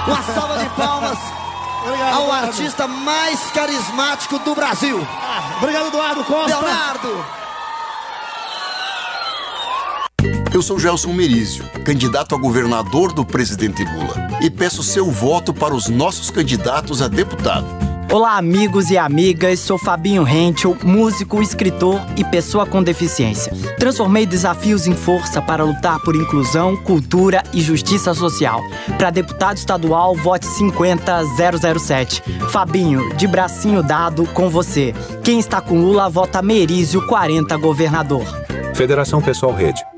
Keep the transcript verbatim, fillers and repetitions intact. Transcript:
Uma salva de palmas Obrigado, ao Eduardo. artista mais carismático do Brasil. Ah, obrigado, Eduardo Costa. Leonardo. Eu sou Gelson Merizio, candidato a governador do presidente Lula, e peço seu voto para os nossos candidatos a deputado. Olá, amigos e amigas, sou Fabinho Henkel, músico, escritor e pessoa com deficiência. Transformei desafios em força para lutar por inclusão, cultura e justiça social. Para deputado estadual, vote cinquenta zero zero sete. Fabinho, de bracinho dado, com você. Quem está com Lula, vota Merizio quarenta, governador. Federação Pessoal Rede.